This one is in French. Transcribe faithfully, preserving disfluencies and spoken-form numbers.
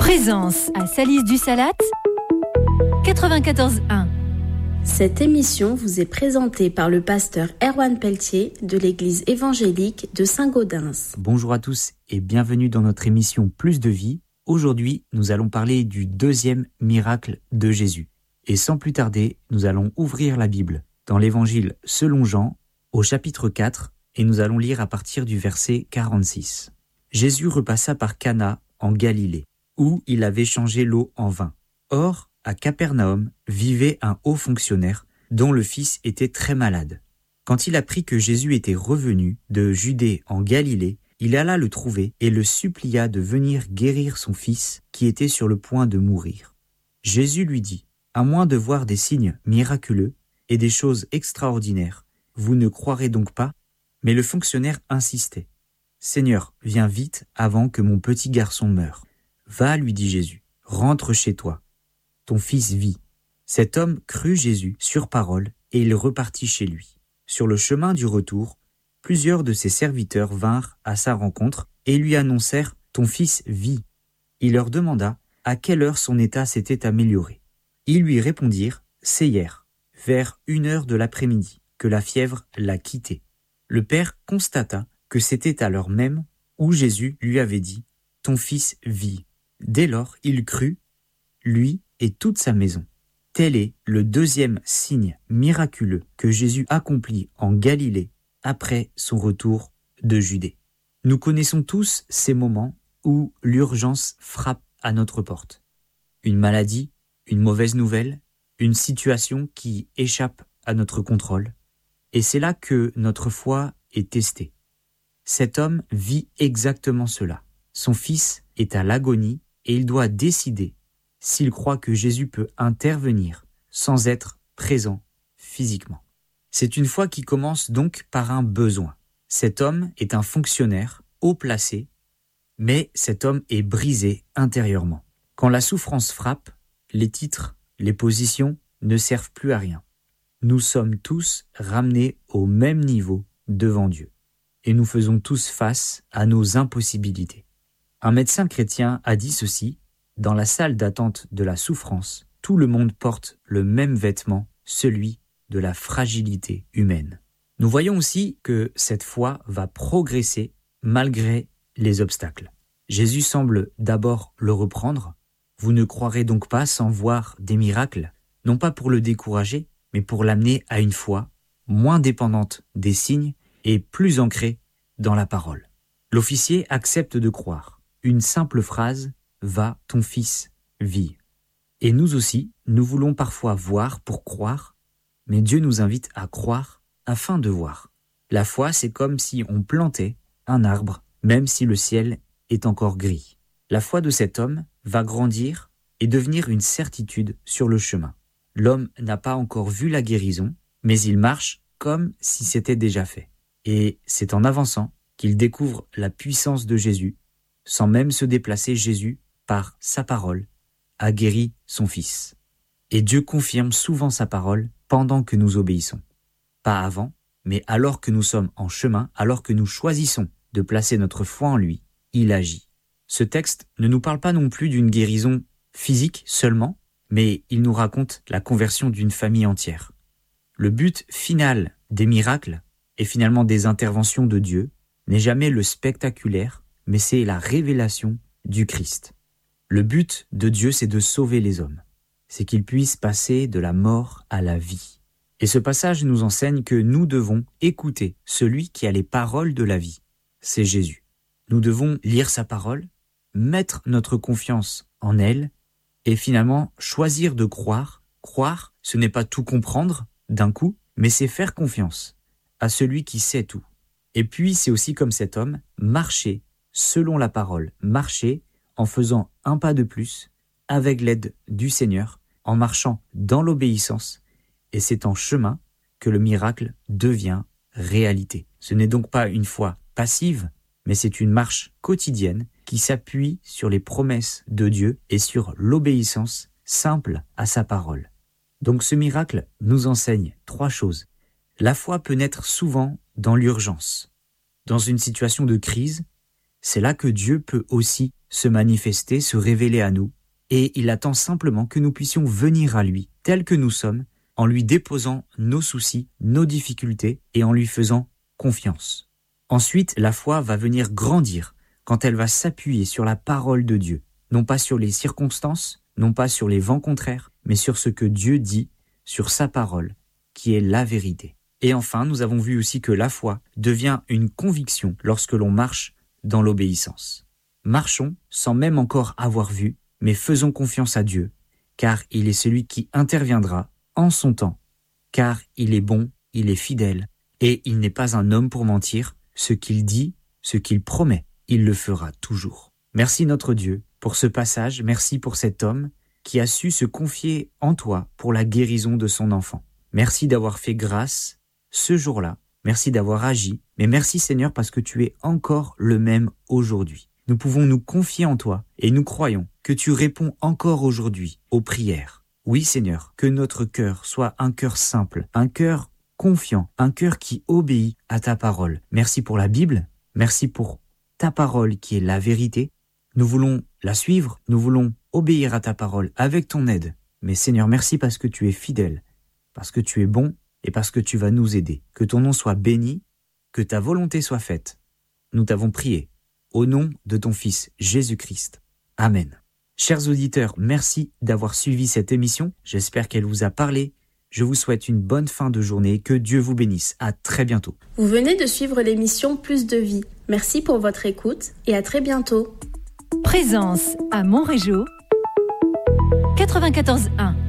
Présence à Salis du Salat, quatre-vingt-quatorze un. Cette émission vous est présentée par le pasteur Erwan Pelletier de l'église évangélique de Saint-Gaudens. Bonjour à tous et bienvenue dans notre émission Plus de vie. Aujourd'hui, nous allons parler du deuxième miracle de Jésus. Et sans plus tarder, nous allons ouvrir la Bible dans l'évangile selon Jean, au chapitre quatre, et nous allons lire à partir du verset quarante-six. Jésus repassa par Cana en Galilée, où il avait changé l'eau en vin. Or, à Capernaum vivait un haut fonctionnaire dont le fils était très malade. Quand il apprit que Jésus était revenu de Judée en Galilée, il alla le trouver et le supplia de venir guérir son fils qui était sur le point de mourir. Jésus lui dit, « À moins de voir des signes miraculeux et des choses extraordinaires, vous ne croirez donc pas ?» Mais le fonctionnaire insistait. « Seigneur, viens vite avant que mon petit garçon meure. » « Va, lui dit Jésus, rentre chez toi. Ton fils vit. » Cet homme crut Jésus sur parole et il repartit chez lui. Sur le chemin du retour, plusieurs de ses serviteurs vinrent à sa rencontre et lui annoncèrent « Ton fils vit. » Il leur demanda à quelle heure son état s'était amélioré. Ils lui répondirent « C'est hier, vers une heure de l'après-midi, que la fièvre l'a quitté. » Le père constata que c'était à l'heure même où Jésus lui avait dit « Ton fils vit. » Dès lors, il crut, lui et toute sa maison. Tel est le deuxième signe miraculeux que Jésus accomplit en Galilée après son retour de Judée. Nous connaissons tous ces moments où l'urgence frappe à notre porte. Une maladie, une mauvaise nouvelle, une situation qui échappe à notre contrôle. Et c'est là que notre foi est testée. Cet homme vit exactement cela. Son fils est à l'agonie et il doit décider s'il croit que Jésus peut intervenir sans être présent physiquement. C'est une foi qui commence donc par un besoin. Cet homme est un fonctionnaire haut placé, mais cet homme est brisé intérieurement. Quand la souffrance frappe, les titres, les positions ne servent plus à rien. Nous sommes tous ramenés au même niveau devant Dieu et nous faisons tous face à nos impossibilités. Un médecin chrétien a dit ceci, « Dans la salle d'attente de la souffrance, tout le monde porte le même vêtement, celui de la fragilité humaine. » Nous voyons aussi que cette foi va progresser malgré les obstacles. Jésus semble d'abord le reprendre. « Vous ne croirez donc pas sans voir des miracles ?» Non pas pour le décourager, mais pour l'amener à une foi moins dépendante des signes et plus ancrée dans la parole. L'officier accepte de croire. Une simple phrase « Va, ton fils vit ». Et nous aussi, nous voulons parfois voir pour croire, mais Dieu nous invite à croire afin de voir. La foi, c'est comme si on plantait un arbre, même si le ciel est encore gris. La foi de cet homme va grandir et devenir une certitude sur le chemin. L'homme n'a pas encore vu la guérison, mais il marche comme si c'était déjà fait. Et c'est en avançant qu'il découvre la puissance de Jésus. Sans même se déplacer, Jésus, par sa parole, a guéri son fils. Et Dieu confirme souvent sa parole pendant que nous obéissons. Pas avant, mais alors que nous sommes en chemin, alors que nous choisissons de placer notre foi en lui, il agit. Ce texte ne nous parle pas non plus d'une guérison physique seulement, mais il nous raconte la conversion d'une famille entière. Le but final des miracles, et finalement des interventions de Dieu, n'est jamais le spectaculaire, mais c'est la révélation du Christ. Le but de Dieu, c'est de sauver les hommes. C'est qu'ils puissent passer de la mort à la vie. Et ce passage nous enseigne que nous devons écouter celui qui a les paroles de la vie. C'est Jésus. Nous devons lire sa parole, mettre notre confiance en elle, et finalement choisir de croire. Croire, ce n'est pas tout comprendre d'un coup, mais c'est faire confiance à celui qui sait tout. Et puis, c'est aussi comme cet homme, marcher selon la parole, marcher en faisant un pas de plus avec l'aide du Seigneur, en marchant dans l'obéissance, et c'est en chemin que le miracle devient réalité. Ce n'est donc pas une foi passive, mais c'est une marche quotidienne qui s'appuie sur les promesses de Dieu et sur l'obéissance simple à sa parole. Donc ce miracle nous enseigne trois choses. La foi peut naître souvent dans l'urgence. Dans une situation de crise, c'est là que Dieu peut aussi se manifester, se révéler à nous, et il attend simplement que nous puissions venir à lui, tels que nous sommes, en lui déposant nos soucis, nos difficultés, et en lui faisant confiance. Ensuite, la foi va venir grandir quand elle va s'appuyer sur la parole de Dieu, non pas sur les circonstances, non pas sur les vents contraires, mais sur ce que Dieu dit, sur sa parole, qui est la vérité. Et enfin, nous avons vu aussi que la foi devient une conviction lorsque l'on marche dans l'obéissance. Marchons sans même encore avoir vu, mais faisons confiance à Dieu, car il est celui qui interviendra en son temps, car il est bon, il est fidèle, et il n'est pas un homme pour mentir, ce qu'il dit, ce qu'il promet, il le fera toujours. Merci notre Dieu pour ce passage, merci pour cet homme qui a su se confier en toi pour la guérison de son enfant. Merci d'avoir fait grâce ce jour-là, merci d'avoir agi, mais merci Seigneur parce que tu es encore le même aujourd'hui. Nous pouvons nous confier en toi et nous croyons que tu réponds encore aujourd'hui aux prières. Oui Seigneur, que notre cœur soit un cœur simple, un cœur confiant, un cœur qui obéit à ta parole. Merci pour la Bible, merci pour ta parole qui est la vérité. Nous voulons la suivre, nous voulons obéir à ta parole avec ton aide. Mais Seigneur, merci parce que tu es fidèle, parce que tu es bon et parce que tu vas nous aider. Que ton nom soit béni, que ta volonté soit faite. Nous t'avons prié au nom de ton Fils Jésus-Christ. Amen. Chers auditeurs, merci d'avoir suivi cette émission. J'espère qu'elle vous a parlé. Je vous souhaite une bonne fin de journée. Que Dieu vous bénisse. À très bientôt. Vous venez de suivre l'émission Plus de vie. Merci pour votre écoute et à très bientôt. Présence à Montrégeau quatre-vingt-quatorze un.